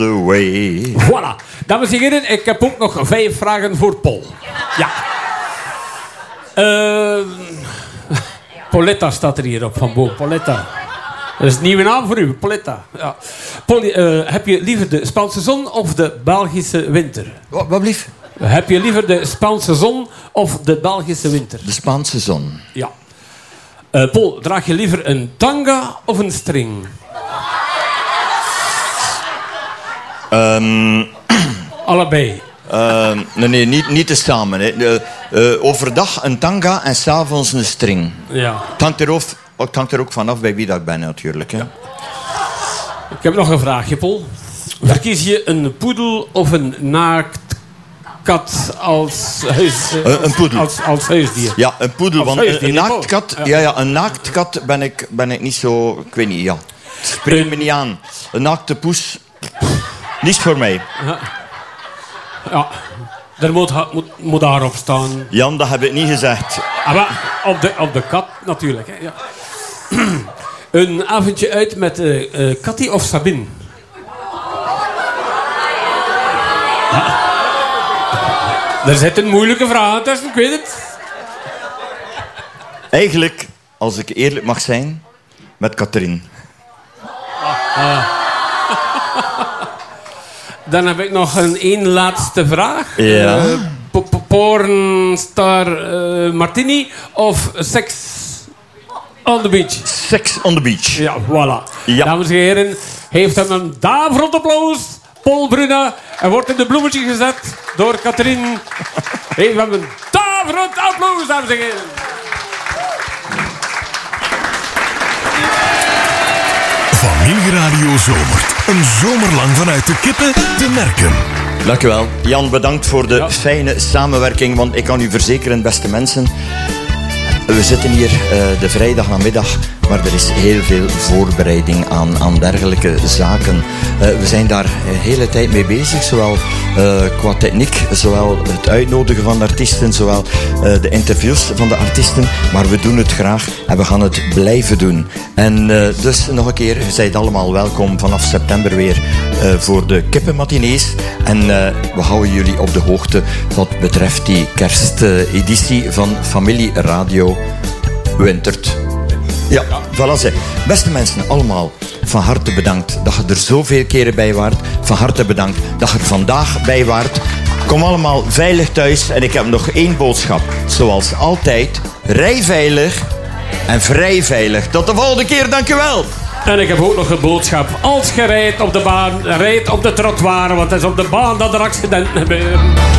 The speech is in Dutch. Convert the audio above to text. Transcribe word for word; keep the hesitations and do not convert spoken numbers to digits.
the way. Voilà. Dames en heren, ik heb ook nog vijf vragen voor Paul. Ja. Uh, Pauletta staat er hier op van boven. Pauletta. Dat is een nieuwe naam voor u, Pauletta. Ja. Paul, uh, heb je liever de Spaanse zon of de Belgische winter? Wat, wat blieft? Heb je liever de Spaanse zon of de Belgische winter? De Spaanse zon. Ja. Uh, Paul, draag je liever een tanga of een string? Um, Allebei. Uh, nee, nee, niet, niet te samen. Hè. Uh, uh, overdag een tanga en s'avonds een string. Ja. Het hangt, er ook, het hangt er ook vanaf bij wie dat ik ben, natuurlijk. Hè. Ja. Ik heb nog een vraagje, Paul. Verkies je een poedel of een naaktkat als, huis, uh, een poedel. Als, als huisdier? Ja, een poedel. Want huisdier, een naaktkat, ja. Ja, ja, een naaktkat ben ik, ben ik niet zo... Ik weet niet, ja. Het spreekt me niet aan. Een naakte poes... Niets voor mij. Ja. Ja, er moet, moet, moet daarop staan. Jan, dat heb ik niet gezegd. Ah, maar op, de, op de kat natuurlijk. Hè. Ja. Een avondje uit met uh, uh, Cathy of Sabine? Ja. Er zitten moeilijke vragen tussen, ik weet het. Eigenlijk, als ik eerlijk mag zijn, met Katrien. Ah, ah. Dan heb ik nog een één laatste vraag. Ja. Uh, Pornstar uh, Martini of Sex on the Beach? Sex on the Beach. Ja, voilà. Ja. Dames en heren, heeft hem een daverend applaus. Paul Bruna. En wordt in de bloemetje gezet door Katrien. Heeft hem een daverend applaus, dames en heren. Familieradio Zomert. Een zomerlang vanuit de kippen te merken. Dank u wel. Jan, bedankt voor de ja. fijne samenwerking. Want ik kan u verzekeren, beste mensen... We zitten hier uh, de vrijdagnamiddag, maar er is heel veel voorbereiding aan, aan dergelijke zaken. Uh, we zijn daar de hele tijd mee bezig, zowel uh, qua techniek, zowel het uitnodigen van de artiesten, zowel uh, de interviews van de artiesten. Maar we doen het graag en we gaan het blijven doen. En uh, dus nog een keer, je zijt allemaal welkom vanaf september weer uh, voor de kippenmatinees. En uh, we houden jullie op de hoogte wat betreft die kersteditie uh, van Familie Radio Wintert. Ja, voilà ze. Beste mensen, allemaal van harte bedankt dat je er zoveel keren bij waart. Van harte bedankt dat je er vandaag bij waart. Kom allemaal veilig thuis en ik heb nog één boodschap. Zoals altijd, rij veilig en vrij veilig. Tot de volgende keer, dank u wel. En ik heb ook nog een boodschap. Als je rijdt op de baan, rijd op de trottoir, want het is op de baan dat er accidenten gebeuren.